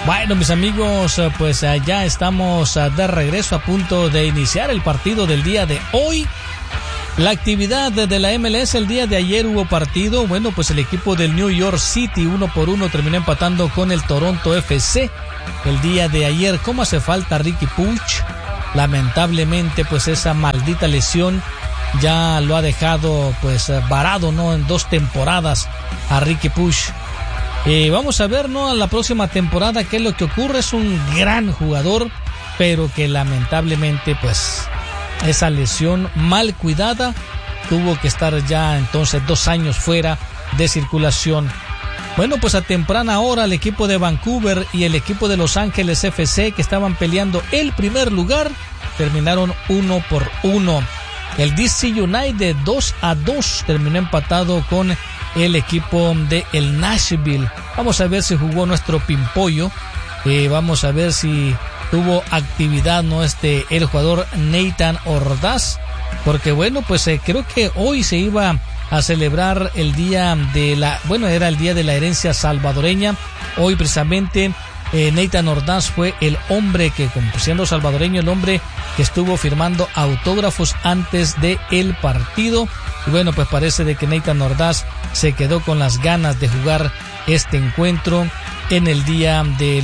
Bueno, mis amigos, pues ya estamos de regreso a punto de iniciar el partido del día de hoy. La actividad de la MLS el día de ayer hubo partido. Bueno, pues el equipo del New York City 1-1 terminó empatando con el Toronto FC el día de ayer. ¿Cómo hace falta Riqui Puig? Lamentablemente, pues esa maldita lesión ya lo ha dejado pues varado, ¿no? En 2 temporadas a Riqui Puig. Vamos a ver, ¿no? A la próxima temporada qué es lo que ocurre. Es un gran jugador, pero que lamentablemente pues esa lesión mal cuidada tuvo que estar ya entonces 2 años fuera de circulación. Bueno, pues a temprana hora el equipo de Vancouver y el equipo de Los Ángeles FC, que estaban peleando el primer lugar, terminaron 1-1. El DC United 2-2 terminó empatado con el equipo de el Nashville. Vamos a ver si jugó nuestro Pimpollo. Vamos a ver si tuvo actividad, ¿no? El jugador Nathan Ordaz. Porque bueno, pues creo que hoy se iba a celebrar el día de era el día de la herencia salvadoreña. Hoy precisamente Nathan Ordaz fue el hombre que, siendo salvadoreño, el hombre que estuvo firmando autógrafos antes de el partido. Y bueno, pues parece de que Nathan Ordaz se quedó con las ganas de jugar este encuentro en el día de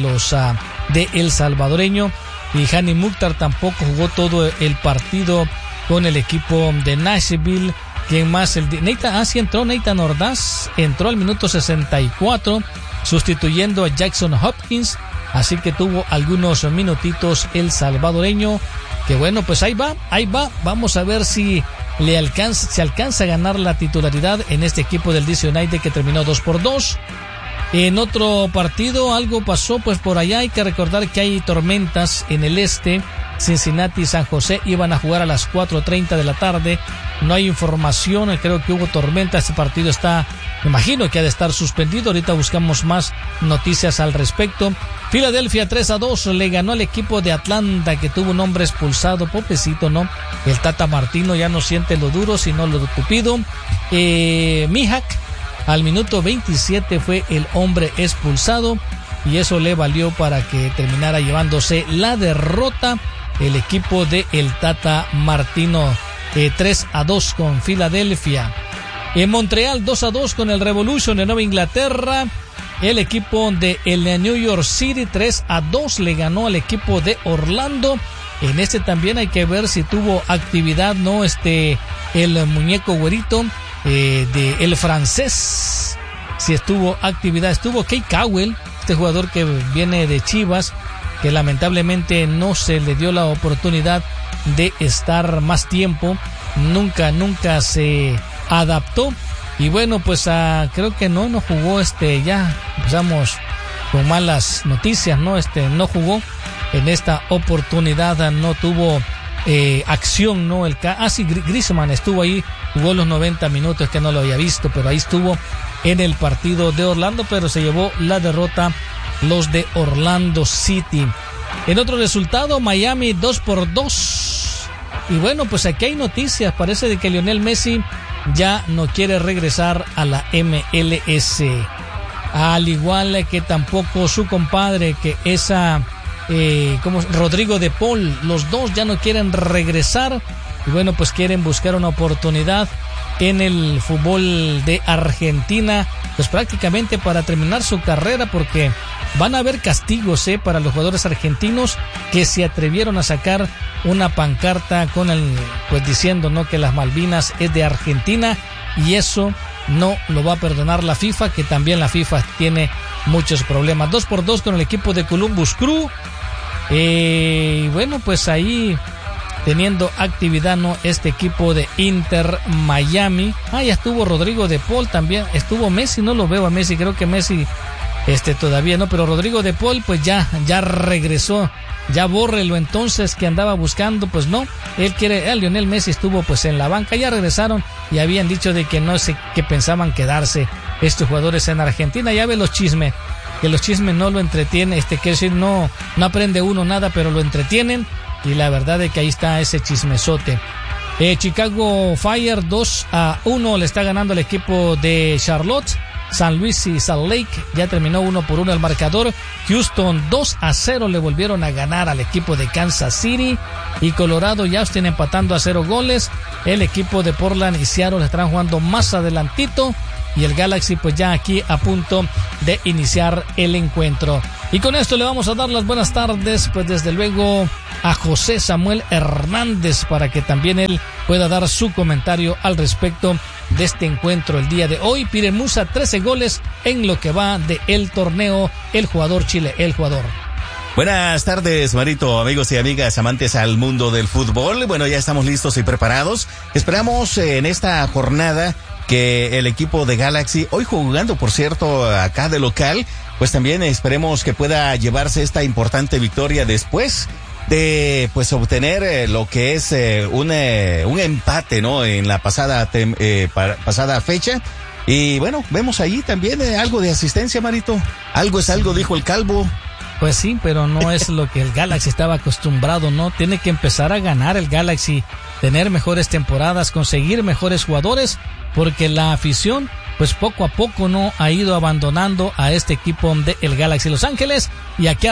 el salvadoreño. Y Hani Mukhtar tampoco jugó todo el partido con el equipo de Nashville. ¿Quién más? Entró Nathan Ordaz, entró al minuto 64, sustituyendo a Jackson Hopkins, así que tuvo algunos minutitos el salvadoreño, que bueno, pues ahí va, vamos a ver si alcanza a ganar la titularidad en este equipo del DC United, que terminó 2-2. En otro partido algo pasó pues por allá. Hay que recordar que hay tormentas en el este. Cincinnati y San José iban a jugar a las 4:30 de la tarde. No hay información, creo que hubo tormenta. Este partido me imagino que ha de estar suspendido. Ahorita buscamos más noticias al respecto. Filadelfia 3-2 le ganó al equipo de Atlanta, que tuvo un hombre expulsado. Pobrecito, ¿no? El Tata Martino ya no siente lo duro, sino lo tupido. Mihak al minuto 27 fue el hombre expulsado, y eso le valió para que terminara llevándose la derrota el equipo de el Tata Martino. 3-2 con Filadelfia. En Montreal 2-2 con el Revolution de Nueva Inglaterra. El equipo de el New York City 3-2 le ganó al equipo de Orlando. En también hay que ver si tuvo actividad, ¿no? El muñeco güerito de el francés. Si estuvo actividad, estuvo Kate Cowell, jugador que viene de Chivas, que lamentablemente no se le dio la oportunidad de estar más tiempo. Nunca se adaptó. Y bueno, pues creo que no jugó. Ya empezamos con malas noticias, ¿no? No jugó en esta oportunidad, no tuvo acción, ¿no? Griezmann estuvo ahí, jugó los 90 minutos, que no lo había visto, pero ahí estuvo en el partido de Orlando, pero se llevó la derrota los de Orlando City. En otro resultado, Miami 2-2. Y bueno, pues aquí hay noticias. Parece de que Lionel Messi ya no quiere regresar a la MLS. Al igual que tampoco su compadre, que Rodrigo de Paul. Los dos ya no quieren regresar. Y bueno, pues quieren buscar una oportunidad en el fútbol de Argentina, pues prácticamente para terminar su carrera, porque van a haber castigos para los jugadores argentinos que se atrevieron a sacar una pancarta pues diciendo, ¿no?, que las Malvinas es de Argentina, y eso no lo va a perdonar la FIFA, que también la FIFA tiene muchos problemas. 2-2 con el equipo de Columbus Crew. Y bueno, pues ahí teniendo actividad, ¿no?, este equipo de Inter Miami. Ya estuvo Rodrigo de Paul, también estuvo Messi. No lo veo a Messi, creo que Messi todavía no, pero Rodrigo de Paul pues ya regresó. Ya bórrelo entonces, que andaba buscando, pues no, él quiere. Lionel Messi estuvo pues en la banca, ya regresaron y habían dicho de que no sé, que pensaban quedarse estos jugadores en Argentina. Ya ve los chismes, que los chismes no lo entretienen, que decir, no aprende uno nada, pero lo entretienen. Y la verdad es que ahí está ese chismesote. Chicago Fire 2-1 le está ganando el equipo de Charlotte. San Luis y Salt Lake. Ya terminó 1-1 el marcador. Houston 2-0 le volvieron a ganar al equipo de Kansas City. Y Colorado y Austin empatando a 0 goles. El equipo de Portland y Seattle estarán jugando más adelantito. Y el Galaxy pues ya aquí a punto de iniciar el encuentro. Y con esto le vamos a dar las buenas tardes pues desde luego a José Samuel Hernández para que también él pueda dar su comentario al respecto de este encuentro el día de hoy. Pire Musa 13 goles en lo que va de el torneo. El jugador Chile, el jugador. Buenas tardes, Marito, amigos y amigas amantes al mundo del fútbol. Bueno, ya estamos listos y preparados. Esperamos en esta jornada que el equipo de Galaxy, hoy jugando por cierto acá de local, pues también esperemos que pueda llevarse esta importante victoria después de pues obtener lo que es un empate, ¿no? En la pasada fecha. Y bueno, vemos ahí también algo de asistencia, Marito. Algo es algo, dijo el Calvo. Pues sí, pero no es lo que el Galaxy estaba acostumbrado, ¿no? Tiene que empezar a ganar el Galaxy, tener mejores temporadas, conseguir mejores jugadores, porque la afición, pues poco a poco no ha ido abandonando a este equipo de el Galaxy Los Ángeles. Y aquí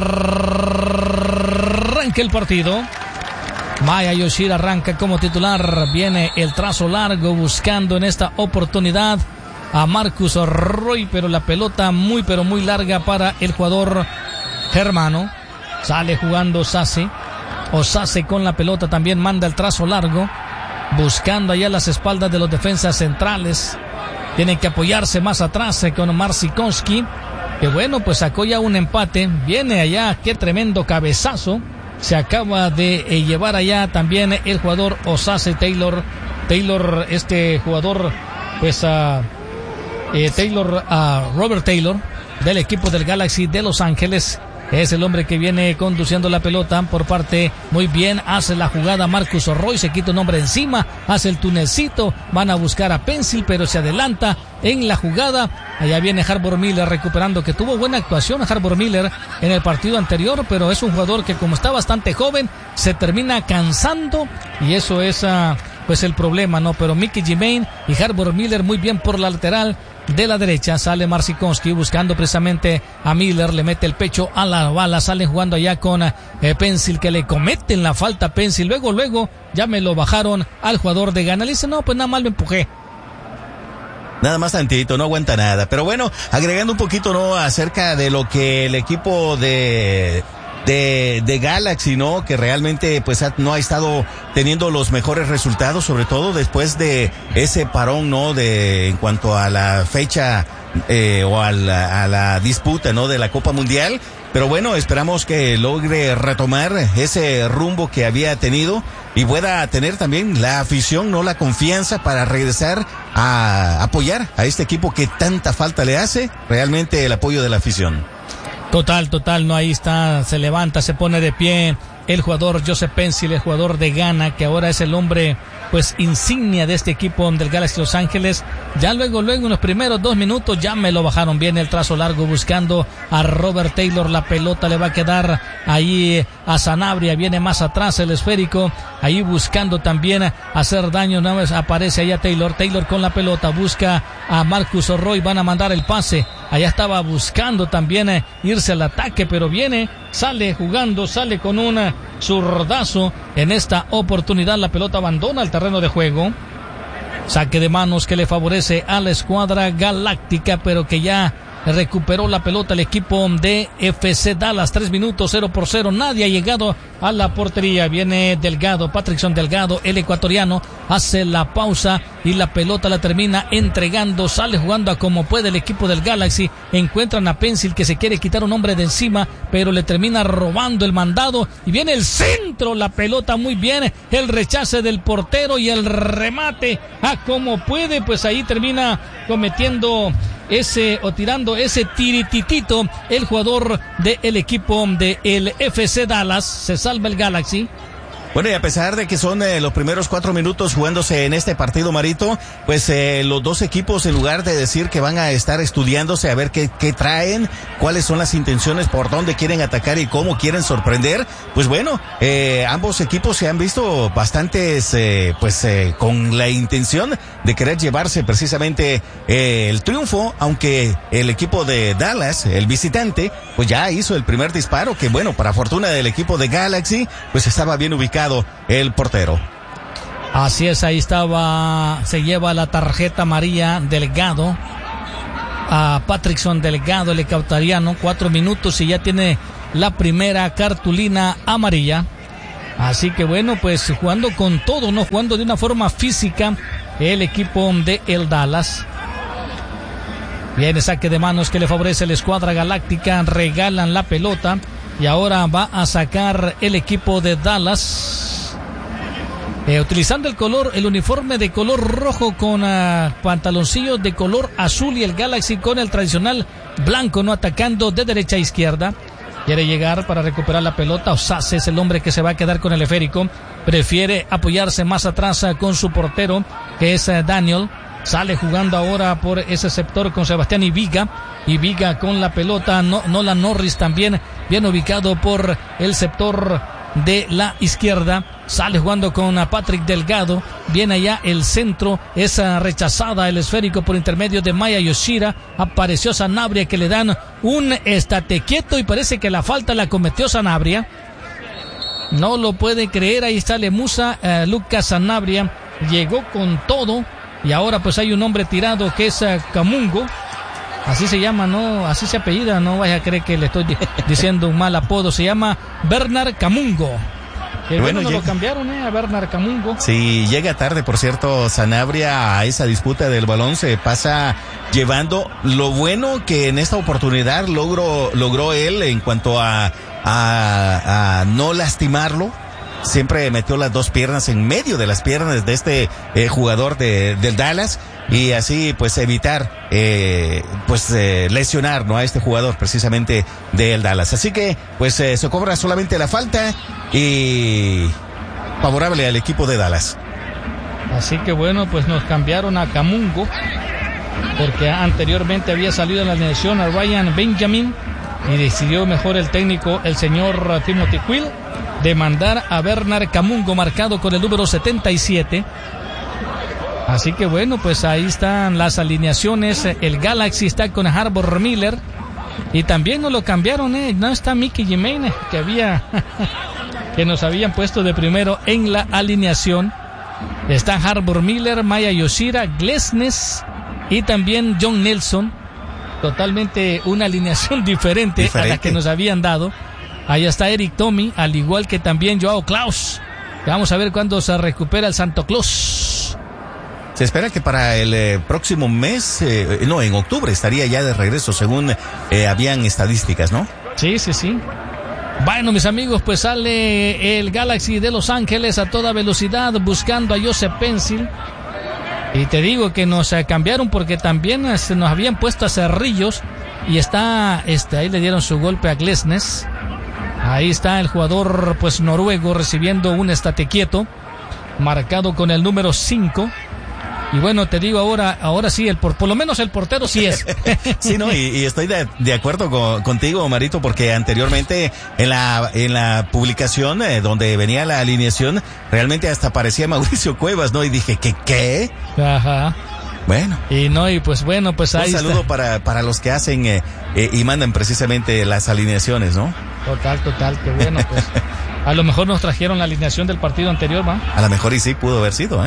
arranca el partido. Maya Yoshida arranca como titular. Viene el trazo largo buscando en esta oportunidad a Marcus Roy, pero la pelota muy pero muy larga para el jugador germano. Sale jugando Sase. Osase con la pelota también manda el trazo largo, buscando allá las espaldas de los defensas centrales. Tienen que apoyarse más atrás con Marcinkowski, que bueno, pues sacó ya un empate. Viene allá, qué tremendo cabezazo se acaba de llevar allá también el jugador Osase Taylor, este jugador pues Robert Taylor del equipo del Galaxy de Los Ángeles. Es el hombre que viene conduciendo la pelota por parte, muy bien, hace la jugada Marcus Roy, se quita un hombre encima, hace el tunelcito, van a buscar a Pencil, pero se adelanta en la jugada. Allá viene Harbor Miller recuperando, que tuvo buena actuación Harbor Miller en el partido anterior, pero es un jugador que como está bastante joven, se termina cansando, y eso es pues el problema, ¿no? Pero Mickey Germain y Harbor Miller muy bien por la lateral de la derecha. Sale Marcinkowski buscando precisamente a Miller, le mete el pecho a la bala, sale jugando allá con Pencil, que le cometen la falta a Pencil, luego ya me lo bajaron al jugador de Ghana, le dice no, pues nada más lo empujé. Nada más tantito, no aguanta nada. Pero bueno, agregando un poquito, ¿no? Acerca de lo que el equipo de Galaxy, ¿no? Que realmente pues no ha estado teniendo los mejores resultados, sobre todo después de ese parón, ¿no? En cuanto a la fecha o a la disputa, ¿no? De la Copa Mundial. Pero bueno, esperamos que logre retomar ese rumbo que había tenido y pueda tener también la afición, ¿no? La confianza para regresar a apoyar a este equipo que tanta falta le hace, realmente el apoyo de la afición. Total, no, ahí está, se levanta, se pone de pie el jugador Joseph Pencil, el jugador de Ghana, que ahora es el hombre pues insignia de este equipo del Galaxy Los Ángeles. Ya luego en los primeros 2 minutos ya me lo bajaron bien, el trazo largo buscando a Robert Taylor, la pelota le va a quedar ahí a Sanabria, viene más atrás el esférico, ahí buscando también hacer daño, nada más aparece allá Taylor con la pelota, busca a Marcus Roy, van a mandar el pase, allá estaba buscando también irse al ataque, pero sale con un zurdazo. En esta oportunidad la pelota abandona el terreno de juego. Saque de manos que le favorece a la escuadra galáctica, pero que ya recuperó la pelota el equipo de FC Dallas. 3 minutos, 0-0. Nadie ha llegado a la portería. Viene Delgado, Patrickson Delgado, el ecuatoriano, hace la pausa y la pelota la termina entregando. Sale jugando a como puede el equipo del Galaxy. Encuentran a Pencil, que se quiere quitar un hombre de encima, pero le termina robando el mandado. Y viene el centro, la pelota muy bien, el rechace del portero y el remate a como puede. Pues ahí termina cometiendo tirando ese tirititito el jugador del equipo del FC Dallas. Se salva el Galaxy. Bueno, y a pesar de que son los primeros 4 minutos jugándose en este partido, Marito, pues los dos equipos, en lugar de decir que van a estar estudiándose a ver qué traen, cuáles son las intenciones, por dónde quieren atacar y cómo quieren sorprender, pues bueno, ambos equipos se han visto bastantes, con la intención de querer llevarse precisamente el triunfo, aunque el equipo de Dallas, el visitante, pues ya hizo el primer disparo, que bueno, para fortuna del equipo de Galaxy, pues estaba bien ubicado el portero. Así es, ahí estaba, se lleva la tarjeta amarilla Delgado, a Patrickson Delgado, el ecuatoriano, 4 minutos y ya tiene la primera cartulina amarilla. Así que bueno, pues jugando con todo, no jugando de una forma física el equipo de el Dallas. Viene saque de manos que le favorece la escuadra galáctica, regalan la pelota y ahora va a sacar el equipo de Dallas. Utilizando el uniforme de color rojo con pantaloncillos de color azul y el Galaxy con el tradicional blanco, no atacando de derecha a izquierda. Quiere llegar para recuperar la pelota. Osase es el hombre que se va a quedar con el esférico. Prefiere apoyarse más atrás con su portero, que es Daniel. Sale jugando ahora por ese sector con Sebastián Iviga. Iviga con la pelota. Nolan Norris también bien ubicado por el sector de la izquierda. Sale jugando con Patrick Delgado. Viene allá el centro. Esa rechazada el esférico por intermedio de Maya Yoshida. Apareció Sanabria que le dan un estate quieto y parece que la falta la cometió Sanabria. No lo puede creer. Ahí está Lemusa. Lucas Sanabria llegó con todo. Y ahora pues hay un hombre tirado que es Camungo. Así se llama, no, así se apellida, no vaya a creer que le estoy diciendo un mal apodo. Se llama Bernard Camungo. Bueno, no lo cambiaron, a Bernard Camungo. Sí, llega tarde, por cierto, Sanabria a esa disputa del balón, se pasa llevando. Lo bueno que en esta oportunidad logró él en cuanto a no lastimarlo. Siempre metió las dos piernas en medio de las piernas de este jugador del Dallas y así pues evitar lesionar, ¿no?, a este jugador precisamente del Dallas. Así que pues se cobra solamente la falta y favorable al equipo de Dallas. Así que bueno, pues nos cambiaron a Camungo porque anteriormente había salido en la alineación a Ryan Benjamin y decidió mejor el técnico, el señor Timothy Quill, de mandar a Bernard Camungo marcado con el número 77. Así que bueno, pues ahí están las alineaciones. El Galaxy está con Harbor Miller y también nos lo cambiaron, no está Mickey Jiménez que nos habían puesto de primero en la alineación. Está Harbor Miller, Maya Yoshida, Glesnes y también John Nelson. Totalmente una alineación diferente a la que nos habían dado. Ahí está Eric Tommy, al igual que también Joao Klaus. Vamos a ver cuándo se recupera el Santo Claus. Se espera que para el próximo mes, en octubre estaría ya de regreso, según habían estadísticas, ¿no? Sí. Bueno, mis amigos, pues sale el Galaxy de Los Ángeles a toda velocidad buscando a Joseph Pencil. Y te digo que nos cambiaron porque también nos habían puesto a Cerrillos y está, ahí le dieron su golpe a Glesnes. Ahí está el jugador pues noruego recibiendo un estate quieto, marcado con el número 5. Y bueno, te digo ahora sí, por lo menos el portero sí es. Sí, no, y estoy de acuerdo contigo, Marito, porque anteriormente en la publicación donde venía la alineación, realmente hasta parecía Mauricio Cuevas, ¿no? Y dije, ¿qué? Ajá. Bueno. Y pues ahí un saludo está. para los que hacen y mandan precisamente las alineaciones, ¿no? Total, qué bueno, pues. A lo mejor nos trajeron la alineación del partido anterior, ¿va? A lo mejor y sí pudo haber sido,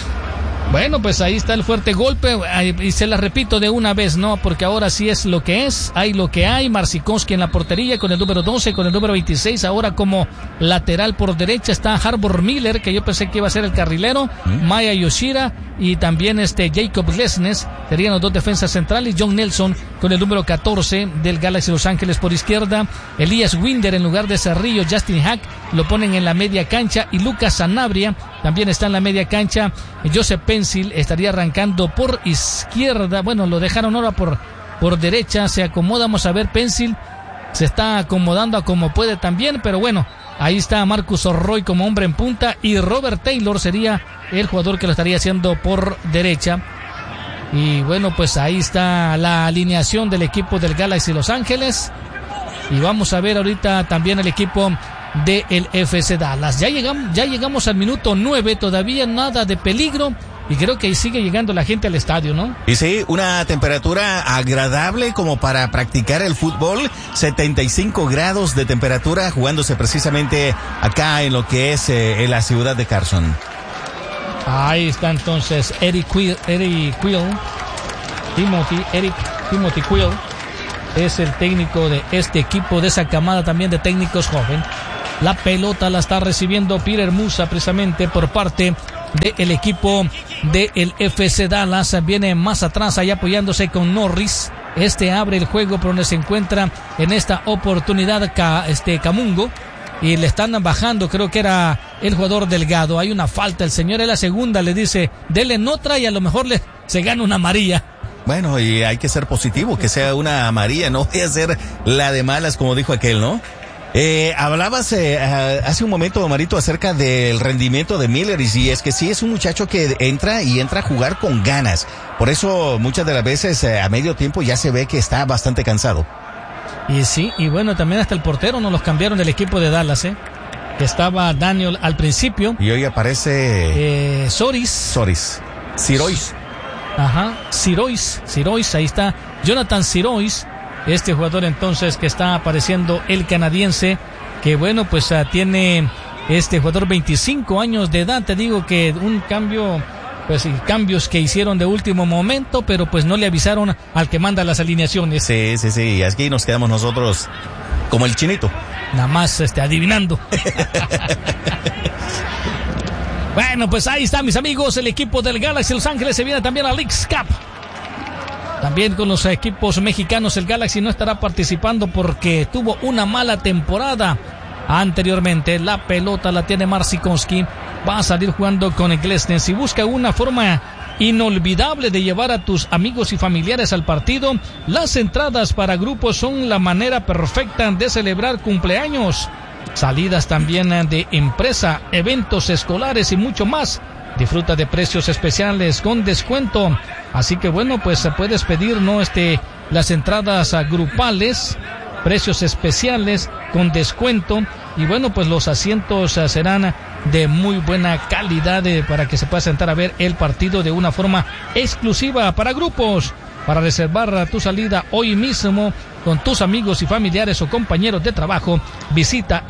Bueno, pues ahí está el fuerte golpe y se la repito de una vez, ¿no? Porque ahora sí es lo que es, hay lo que hay. Marcinkowski en la portería con el número 12, con el número 26. Ahora como lateral por derecha está Harbor Miller, que yo pensé que iba a ser el carrilero. Maya Yoshida y también Jacob Glesnes serían los dos defensas centrales. John Nelson con el número 14 del Galaxy Los Ángeles por izquierda. Elías Winder en lugar de Cerrillo. Justin Hack lo ponen en la media cancha y Lucas Sanabria también está en la media cancha. Joseph Pencil estaría arrancando por izquierda. Bueno, lo dejaron ahora por derecha. Se acomoda, vamos a ver, Pencil se está acomodando a como puede también, pero bueno, Ahí está Marcus Roy como hombre en punta y Robert Taylor sería el jugador que lo estaría haciendo por derecha. Y bueno, pues ahí está la alineación del equipo del Galaxy Los Ángeles. Y vamos a ver ahorita también el equipo del FC Dallas. Ya llegamos al minuto 9, todavía nada de peligro. Y creo que ahí sigue llegando la gente al estadio, ¿no? Y sí, una temperatura agradable como para practicar el fútbol. 75 grados de temperatura jugándose precisamente acá en lo que es en la ciudad de Carson. Ahí está entonces Timothy Quill. Es el técnico de este equipo, de esa camada también de técnicos joven. La pelota la está recibiendo Peter Musa precisamente por parte del equipo del FC Dallas. Viene más atrás ahí apoyándose con Norris. Este abre el juego por donde se encuentra en esta oportunidad Camungo. Y le están bajando, creo que era el jugador Delgado. Hay una falta, el señor en la segunda le dice, dele otra y a lo mejor se gana una amarilla. Bueno, y hay que ser positivo, que sea una amarilla, no voy a ser la de malas como dijo aquel, ¿no? Hablabas hace un momento, Marito, acerca del rendimiento de Miller, y es que sí, es un muchacho que entra a jugar con ganas. Por eso muchas de las veces a medio tiempo ya se ve que está bastante cansado. Y sí, y bueno, también hasta el portero nos los cambiaron del equipo de Dallas, que estaba Daniel al principio. Y hoy aparece Sirois. Ajá, Sirois, ahí está Jonathan Sirois. Este jugador entonces que está apareciendo, el canadiense, que bueno, pues tiene este jugador 25 años de edad. Te digo que un cambio, pues cambios que hicieron de último momento, pero pues no le avisaron al que manda las alineaciones. Sí, aquí nos quedamos nosotros como el chinito. Nada más adivinando. Bueno, pues ahí está, mis amigos, el equipo del Galaxy Los Ángeles se viene también a Leagues Cup. También con los equipos mexicanos, el Galaxy no estará participando porque tuvo una mala temporada anteriormente. La pelota la tiene Marcinkowski, va a salir jugando con Glesnes y busca una forma inolvidable de llevar a tus amigos y familiares al partido. Las entradas para grupos son la manera perfecta de celebrar cumpleaños, salidas también de empresa, eventos escolares y mucho más. Disfruta de precios especiales con descuento. Así que bueno, pues puedes pedir las entradas grupales, precios especiales con descuento. Y bueno, pues los asientos serán de muy buena calidad para que se pueda sentar a ver el partido de una forma exclusiva para grupos. Para reservar tu salida hoy mismo con tus amigos y familiares o compañeros de trabajo, visita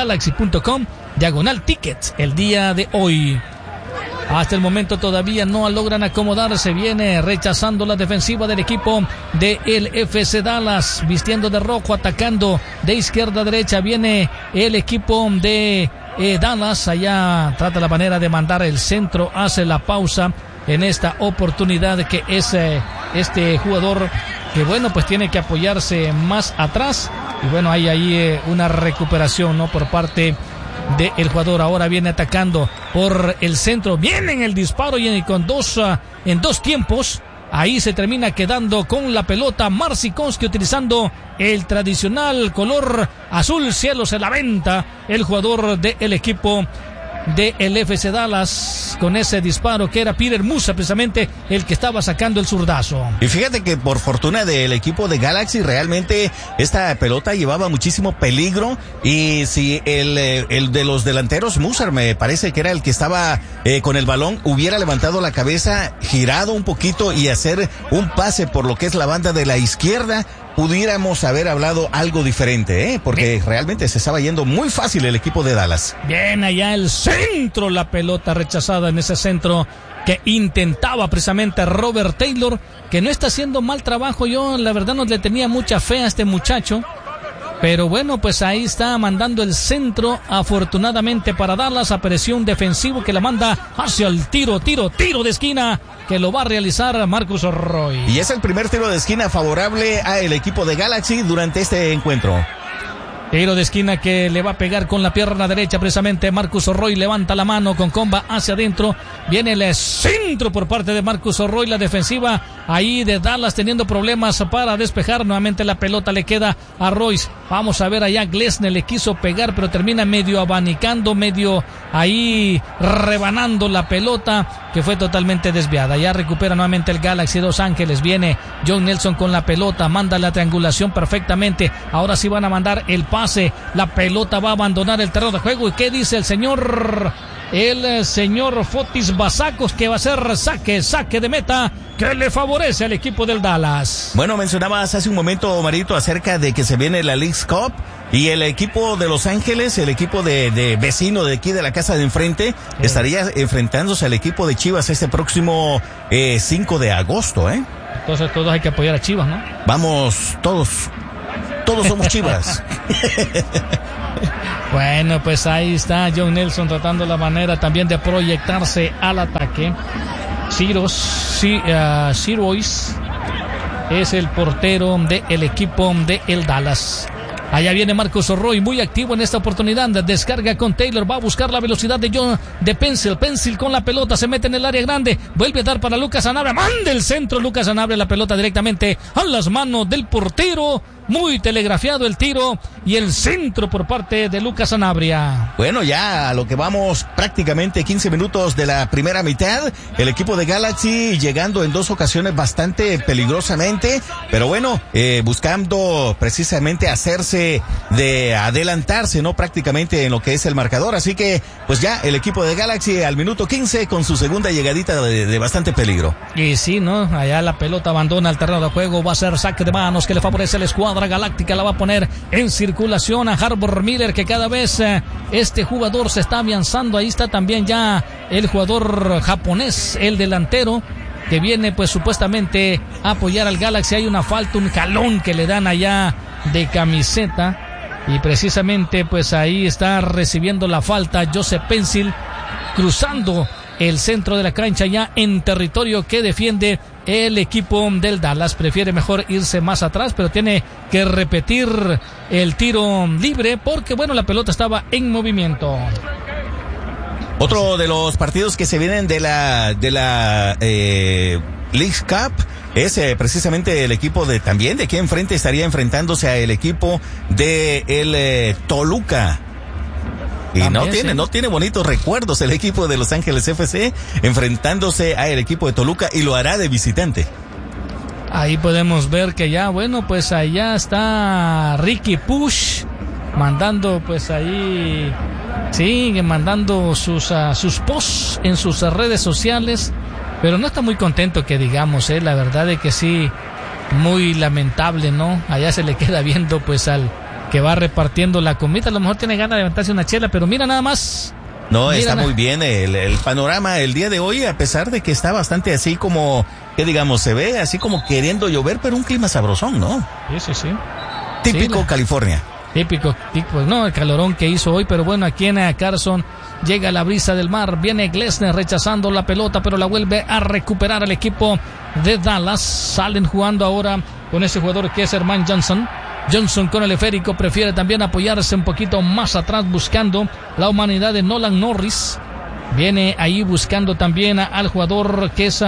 lagalaxy.com/tickets el día de hoy. Hasta el momento todavía no logran acomodarse. Viene rechazando la defensiva del equipo del FC Dallas, vistiendo de rojo, atacando de izquierda a derecha. Viene el equipo de Dallas. Allá trata la manera de mandar el centro, hace la pausa en esta oportunidad, que es este jugador que bueno, pues tiene que apoyarse más atrás. Y bueno, hay ahí una recuperación, ¿no?, por parte del jugador. Ahora viene atacando por el centro, viene en el disparo y en dos tiempos. Ahí se termina quedando con la pelota Marcinkowski, utilizando el tradicional color azul cielo, se la venta el jugador del equipo del FC Dallas con ese disparo, que era Peter Musa precisamente el que estaba sacando el zurdazo. Y fíjate que por fortuna del equipo de Galaxy, realmente esta pelota llevaba muchísimo peligro. Y si el de los delanteros, Musa, me parece que era el que estaba con el balón, hubiera levantado la cabeza, girado un poquito y hacer un pase por lo que es la banda de la izquierda, pudiéramos haber hablado algo diferente, porque realmente se estaba yendo muy fácil el equipo de Dallas. Bien, allá el centro, la pelota rechazada en ese centro que intentaba precisamente Robert Taylor, que no está haciendo mal trabajo. Yo la verdad no le tenía mucha fe a este muchacho, pero bueno, pues ahí está mandando el centro afortunadamente para Dallas. Apareció un defensivo que la manda hacia el tiro de esquina, que lo va a realizar Marcus Roy. Y es el primer tiro de esquina favorable al equipo de Galaxy durante este encuentro. Tiro de esquina que le va a pegar con la pierna derecha precisamente Marcus Roy. Levanta la mano con comba hacia adentro. Viene el centro por parte de Marcus Roy. La defensiva ahí de Dallas teniendo problemas para despejar. Nuevamente la pelota le queda a Royce. Vamos a ver allá, Glesner le quiso pegar, pero termina medio abanicando, medio ahí rebanando la pelota, que fue totalmente desviada. Ya recupera nuevamente el Galaxy de Los Ángeles. Viene John Nelson con la pelota, manda la triangulación perfectamente. Ahora sí van a mandar el pase. La pelota va a abandonar el terreno de juego. ¿Y qué dice el señor Fotis Basacos? Que va a ser saque de meta, que le favorece al equipo del Dallas. Bueno, mencionabas hace un momento, Marito, acerca de que se viene la Leagues Cup y el equipo de Los Ángeles, el equipo de vecino de aquí de la casa de enfrente, estaría enfrentándose al equipo de Chivas este próximo 5 de agosto, ¿eh? Entonces todos hay que apoyar a Chivas, ¿no? Vamos, todos somos Chivas. Bueno, pues ahí está John Nelson tratando la manera también de proyectarse al ataque. Sirois es el portero del equipo de el Dallas. Allá viene Marcos Roy, muy activo en esta oportunidad. Descarga con Taylor, va a buscar la velocidad de Pencil. Pencil con la pelota, se mete en el área grande. Vuelve a dar para Lucas Sanabria. Manda el centro, Lucas Sanabria, la pelota directamente a las manos del portero. Muy telegrafiado el tiro y el centro por parte de Lucas Sanabria. Bueno, ya a lo que vamos, prácticamente 15 minutos de la primera mitad. El equipo de Galaxy llegando en 2 ocasiones bastante peligrosamente, pero bueno, buscando precisamente hacerse de adelantarse, ¿no? Prácticamente en lo que es el marcador. Así que, pues ya el equipo de Galaxy al minuto 15 con su segunda llegadita de bastante peligro. Y sí, ¿no? Allá la pelota abandona el terreno de juego. Va a ser saque de manos que le favorece a la escuadra galáctica. La va a poner en circulación a Harbour Miller, que cada vez este jugador se está afianzando. Ahí está también ya el jugador japonés, el delantero, que viene pues supuestamente a apoyar al Galaxy. Hay una falta, un jalón que le dan allá de camiseta, y precisamente pues ahí está recibiendo la falta Joseph Pencil, cruzando el centro de la cancha ya en territorio que defiende el equipo del Dallas. Prefiere mejor irse más atrás, pero tiene que repetir el tiro libre porque, bueno, la pelota estaba en movimiento. Otro de los partidos que se vienen de la Leagues Cup es precisamente el equipo de aquí enfrente estaría enfrentándose a el equipo de el Toluca. Y también, no tiene bonitos recuerdos el equipo de Los Ángeles FC enfrentándose a el equipo de Toluca, y lo hará de visitante. Ahí podemos ver que ya, bueno, pues allá está Ricky Push mandando pues ahí, sigue mandando sus posts en sus redes sociales, pero no está muy contento que digamos, la verdad es que sí, muy lamentable, ¿no? Allá se le queda viendo pues al que va repartiendo la comida. A lo mejor tiene ganas de levantarse una chela, pero mira nada más. No, está muy bien el panorama el día de hoy, a pesar de que está bastante así como, que digamos, se ve así como queriendo llover, pero un clima sabrosón, ¿no? Sí. Típico sí, California. Típico, no, el calorón que hizo hoy, pero bueno, aquí en Carson llega la brisa del mar. Viene Glesner rechazando la pelota, pero la vuelve a recuperar el equipo de Dallas. Salen jugando ahora con ese jugador que es Herman Johnson. Johnson con el esférico, prefiere también apoyarse un poquito más atrás buscando la humanidad de Nolan Norris. Viene ahí buscando también al jugador que es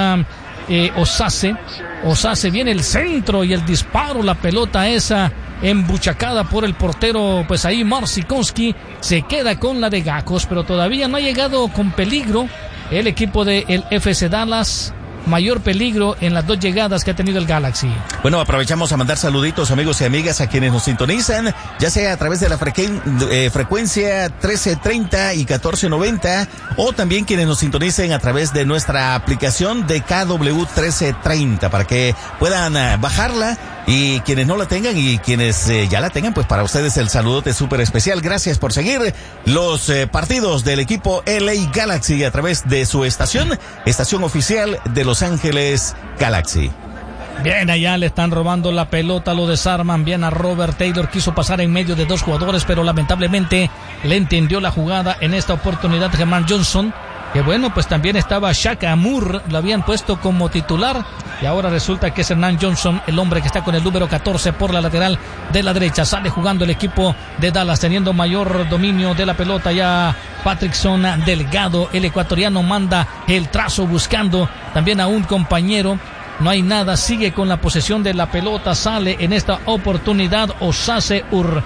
Osase. Viene el centro y el disparo, la pelota esa embuchacada por el portero, pues ahí Marcinkowski se queda con la de Gacos, pero todavía no ha llegado con peligro el equipo del FC Dallas. Mayor peligro en las 2 llegadas que ha tenido el Galaxy. Bueno, aprovechamos a mandar saluditos, amigos y amigas, a quienes nos sintonizan, ya sea a través de la frecuencia 1330 y 1490, o también quienes nos sintonicen a través de nuestra aplicación de KW 1330, para que puedan bajarla, y quienes no la tengan y quienes ya la tengan, pues para ustedes el saludote súper especial. Gracias por seguir los partidos del equipo LA Galaxy a través de su estación oficial de Los Ángeles Galaxy. Bien, allá le están robando la pelota, lo desarman bien a Robert Taylor. Quiso pasar en medio de 2 jugadores, pero lamentablemente le entendió la jugada en esta oportunidad Herman Johnson, que bueno, pues también estaba Shaq Amur, lo habían puesto como titular, y ahora resulta que es Hernan Johnson, el hombre que está con el número 14 por la lateral de la derecha. Sale jugando el equipo de Dallas, teniendo mayor dominio de la pelota ya Patrickson Delgado, el ecuatoriano, manda el trazo buscando también a un compañero no hay nada, sigue con la posesión de la pelota, sale en esta oportunidad Osase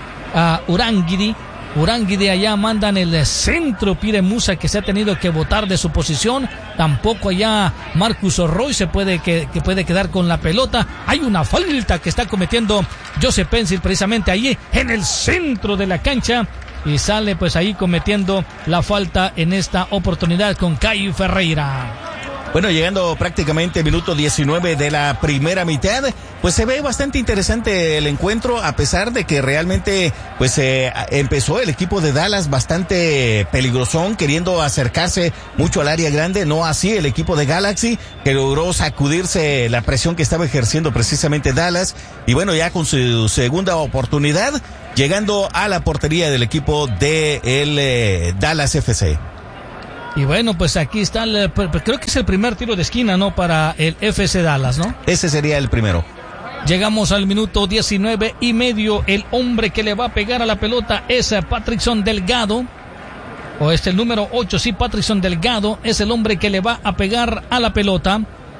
Urangidi. Urangidi allá mandan el centro, Pire Musa que se ha tenido que botar de su posición, tampoco allá Marcus Roy se puede quedar con la pelota. Hay una falta que está cometiendo Joseph Pencil precisamente ahí en el centro de la cancha y sale pues ahí cometiendo la falta en esta oportunidad con Caio Ferreira. Bueno, llegando prácticamente minuto 19 de la primera mitad, pues se ve bastante interesante el encuentro, a pesar de que realmente pues empezó el equipo de Dallas bastante peligrosón, queriendo acercarse mucho al área grande, no así el equipo de Galaxy, que logró sacudirse la presión que estaba ejerciendo precisamente Dallas, y bueno, ya con su segunda oportunidad, llegando a la portería del equipo de el Dallas FC. Y bueno, pues aquí está, creo que es el primer tiro de esquina, ¿no? Para el FC Dallas, ¿no? Ese sería el primero. Llegamos al minuto 19 y medio. El hombre que le va a pegar a la pelota es Patrickson Delgado. O es el número 8, sí, Patrickson Delgado. Es el hombre que le va a pegar a la pelota.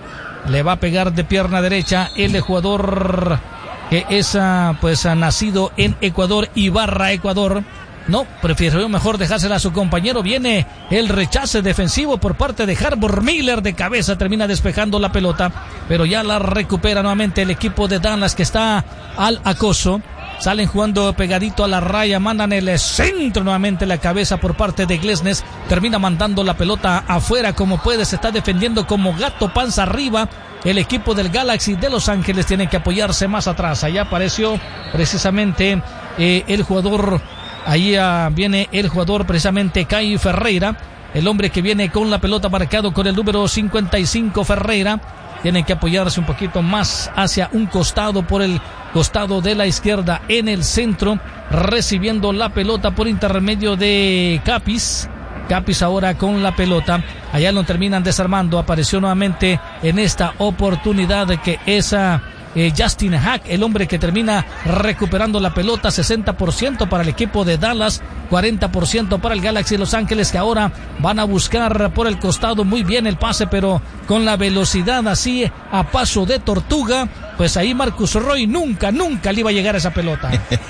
Le va a pegar de pierna derecha el jugador que es pues nacido en Ecuador, Ibarra, Ecuador. No, prefirió mejor dejársela a su compañero. Viene el rechace defensivo por parte de Harbor Miller de cabeza. Termina despejando la pelota, pero ya la recupera nuevamente el equipo de Dallas que está al acoso. Salen jugando pegadito a la raya, mandan el centro nuevamente, la cabeza por parte de Glesnes. Termina mandando la pelota afuera como puede. Se está defendiendo como gato panza arriba. El equipo del Galaxy de Los Ángeles tiene que apoyarse más atrás. Allá apareció precisamente el jugador. Ahí viene el jugador precisamente Caio Ferreira, el hombre que viene con la pelota marcado con el número 55 Ferreira. Tienen que apoyarse un poquito más hacia un costado, por el costado de la izquierda en el centro, recibiendo la pelota por intermedio de Capis. Capis ahora con la pelota, allá lo terminan desarmando. Apareció nuevamente en esta oportunidad que esa Justin Hack, el hombre que termina recuperando la pelota. 60% para el equipo de Dallas, 40% para el Galaxy de Los Ángeles, que ahora van a buscar por el costado. Muy bien el pase, pero con la velocidad así a paso de tortuga, pues ahí Marcus Roy nunca le iba a llegar a esa pelota.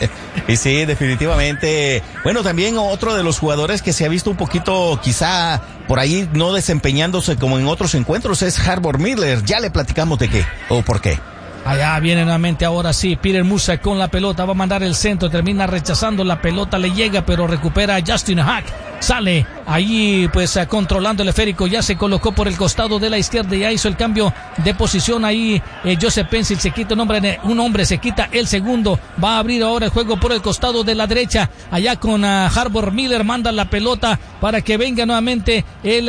Y sí, definitivamente. Bueno, también otro de los jugadores que se ha visto un poquito quizá por ahí no desempeñándose como en otros encuentros es Harbor Miller. Ya le platicamos de qué o por qué. Allá viene nuevamente ahora sí Peter Musa con la pelota, va a mandar el centro, termina rechazando la pelota, le llega pero recupera a Justin Hack, sale ahí pues controlando el esférico, ya se colocó por el costado de la izquierda, ya hizo el cambio de posición ahí. Joseph Pencil se quita un hombre, se quita el segundo, va a abrir ahora el juego por el costado de la derecha, allá con Harbor Miller, manda la pelota para que venga nuevamente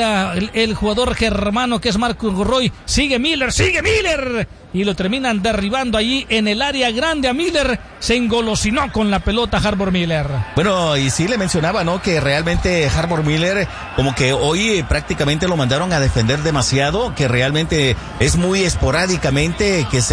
el jugador germano que es Marcus Roy. Sigue Miller y lo terminan derribando allí en el área grande a Miller. Se engolosinó con la pelota Harbor Miller. Bueno, y sí le mencionaba, ¿no? Que realmente Harbor Miller como que hoy prácticamente lo mandaron a defender demasiado, que realmente es muy esporádicamente que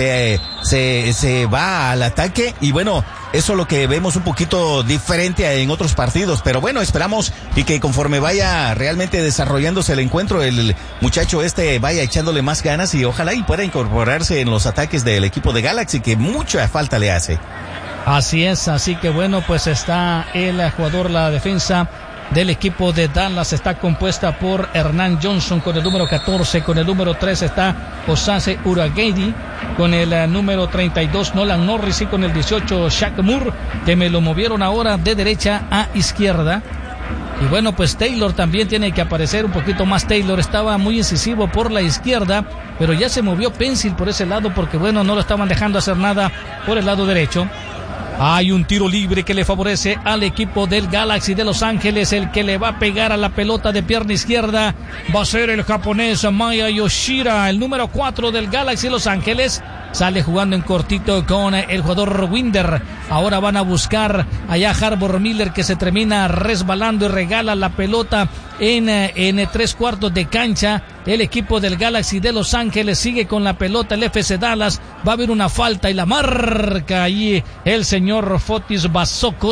se va al ataque, y bueno, eso es lo que vemos un poquito diferente en otros partidos, pero bueno, esperamos y que conforme vaya realmente desarrollándose el encuentro, el muchacho vaya echándole más ganas y ojalá y pueda incorporarse en los ataques del equipo de Galaxy, que mucha falta le hace. Así es, así que bueno, pues está el jugador, la defensa del equipo de Dallas está compuesta por Hernán Johnson con el número 14, con el número 3 está Osase Uragedi, con el número 32 Nolan Norris y con el 18 Shaq Moore, que me lo movieron ahora de derecha a izquierda. Y bueno, pues Taylor también tiene que aparecer un poquito más. Taylor estaba muy incisivo por la izquierda, pero ya se movió Pencil por ese lado porque bueno, no lo estaban dejando hacer nada por el lado derecho. Hay un tiro libre que le favorece al equipo del Galaxy de Los Ángeles. El que le va a pegar a la pelota de pierna izquierda va a ser el japonés Maya Yoshida, el número 4 del Galaxy de Los Ángeles. Sale jugando en cortito con el jugador Winder. Ahora van a buscar allá Harbor Miller, que se termina resbalando y regala la pelota en 3/4 de cancha. El equipo del Galaxy de Los Ángeles sigue con la pelota. El FC Dallas va a haber una falta y la marca ahí el señor Fotis Basocos.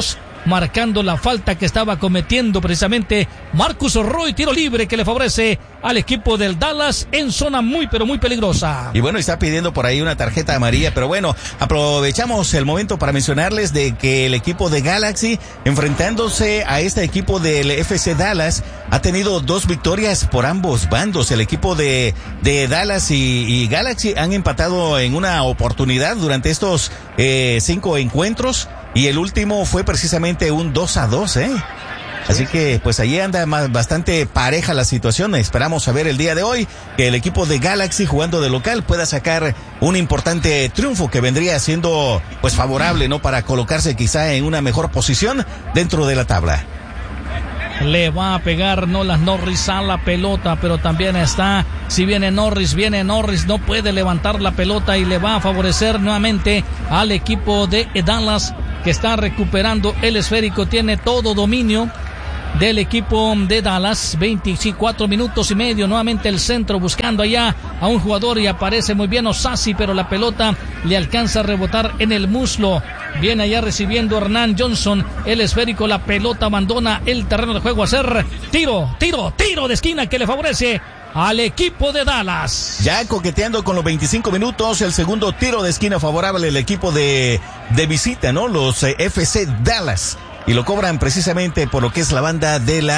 marcando la falta que estaba cometiendo precisamente Marcus Roy. Tiro libre que le favorece al equipo del Dallas en zona muy pero muy peligrosa. Y bueno, está pidiendo por ahí una tarjeta amarilla, pero bueno, aprovechamos el momento para mencionarles de que el equipo de Galaxy, enfrentándose a este equipo del FC Dallas, ha tenido 2 victorias por ambos bandos. El equipo de Dallas y Galaxy han empatado en una oportunidad durante estos 5 encuentros, y el último fue precisamente un 2-2, Así que pues ahí anda bastante pareja la situación. Esperamos a ver el día de hoy que el equipo de Galaxy, jugando de local, pueda sacar un importante triunfo que vendría siendo pues favorable, ¿no? Para colocarse quizá en una mejor posición dentro de la tabla. Le va a pegar Nolan Norris a la pelota, pero también está, si viene Norris, no puede levantar la pelota y le va a favorecer nuevamente al equipo de Dallas, que está recuperando el esférico. Tiene todo dominio del equipo de Dallas. 24 minutos y medio, nuevamente el centro buscando allá a un jugador y aparece muy bien Osasi, pero la pelota le alcanza a rebotar en el muslo. Viene allá recibiendo Hernán Johnson el esférico, la pelota abandona el terreno de juego a hacer tiro de esquina que le favorece al equipo de Dallas. Ya coqueteando con los 25 minutos, el segundo tiro de esquina favorable al equipo de visita, ¿no? Los FC Dallas. Y lo cobran precisamente por lo que es la banda de la